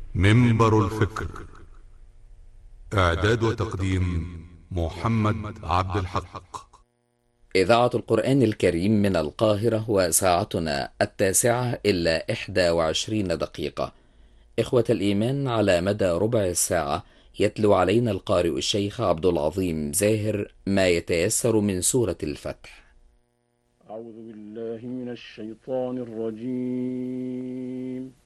منبر الفكر. إعداد وتقديم محمد عبد الحق. إذاعة القرآن الكريم من القاهرة، وساعتنا 21:21. إخوة الإيمان، على مدى ربع ساعة يتلو علينا القارئ الشيخ عبد العظيم زاهر ما يتيسر من سورة الفتح. أعوذ بالله من الشيطان الرجيم.